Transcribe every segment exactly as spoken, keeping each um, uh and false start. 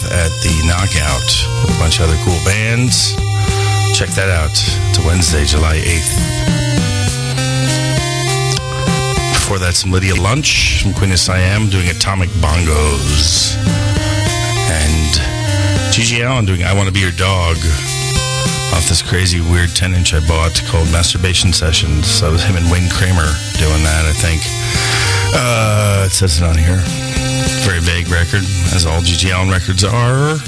at the Knockout with a bunch of other cool bands. Check that out. It's Wednesday, July eighth. Before that, some Lydia Lunch from Queen of Siam doing Atomic Bongos. And G G Allen doing I Want to Be Your Dog off this crazy weird ten-inch I bought called Masturbation Sessions. So it was him and Wayne Kramer doing that, I think. Uh, it says it on here. Very vague record, as all G G Allen records are.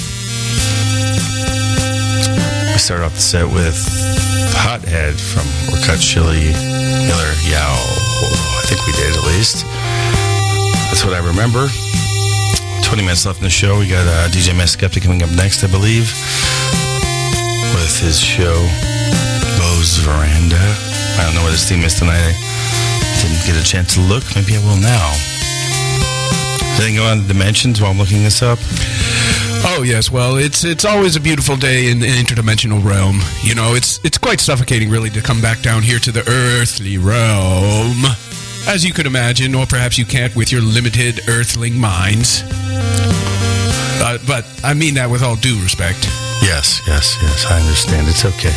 We started off the set with Hothead from Orkut Chili Miller Yao. I think we did, at least. That's what I remember. twenty minutes left in the show. We got uh, D J Matt Skeptic coming up next, I believe, with his show, Beau's Veranda. I don't know what his theme is tonight. I didn't get a chance to look. Maybe I will now. Is anything going on the Dimensions while I'm looking this up? Oh, yes. Well, it's it's always a beautiful day in the interdimensional realm. You know, it's it's quite suffocating, really, to come back down here to the earthly realm. As you could imagine, or perhaps you can't with your limited earthling minds. Uh, but I mean that with all due respect. Yes, yes, yes. I understand. It's okay.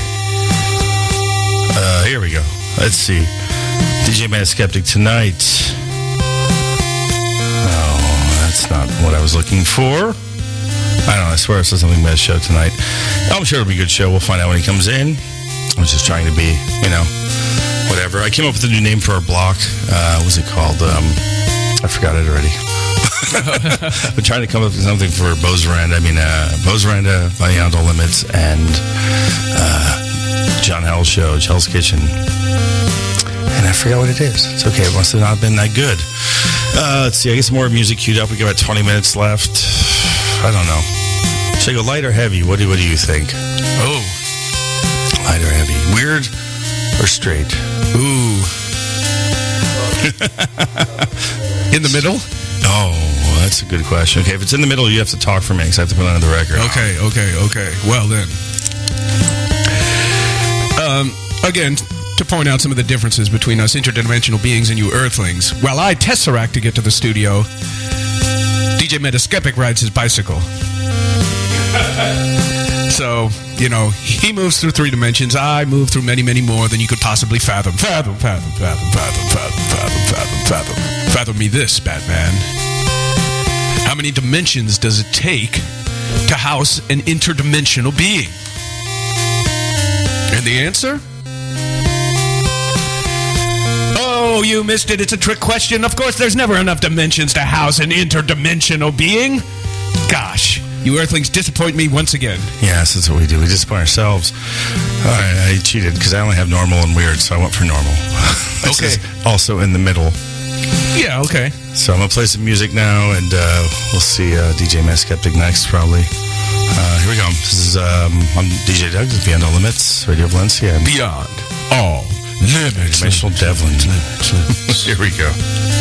Uh, here we go. Let's see. D J Matt Skeptic tonight. Oh, that's not what I was looking for. I don't know. I swear I saw something about his show tonight. I'm sure it'll be a good show. We'll find out when he comes in. I was just trying to be, you know, whatever. I came up with a new name for our block. Uh, what was it called? Um, I forgot it already. I'm trying to come up with something for Beau's Veranda. I mean, uh, Beau's Veranda, Beyond All Limits, and uh, John Hell's show, Hell's Kitchen. And I forgot what it is. It's okay. It must have not been that good. Uh, let's see. I get some more music queued up. We got about twenty minutes left. I don't know. Should I go light or heavy? What do, what do you think? Oh. Light or heavy? Weird or straight? Ooh. In the middle? Oh, that's a good question. Okay, if it's in the middle, you have to talk for me because I have to put it on the record. Okay, okay, okay. Well, then. Um, again, to point out some of the differences between us interdimensional beings and you earthlings, while I tesseract to get to the studio, D J Metaskeptic rides his bicycle. So, you know, he moves through three dimensions. I move through many, many more than you could possibly fathom. Fathom, fathom, fathom, fathom, fathom, fathom, fathom, fathom. Fathom me this, Batman. How many dimensions does it take to house an interdimensional being? And the answer? Oh, you missed it. It's a trick question. Of course, there's never enough dimensions to house an interdimensional being. Gosh, you earthlings disappoint me once again. Yes, that's what we do. We disappoint ourselves. All right, I cheated because I only have normal and weird, so I went for normal. This Okay. is also in the middle. Yeah, okay. So I'm going to play some music now, and uh, we'll see uh, D J Matt Skeptic next, probably. Uh, here we go. This is, um, I'm D J Doug. This is Beyond All Limits, Radio Valencia. Beyond all limits. Dimensional Devlin. Limits, limits. Here we go.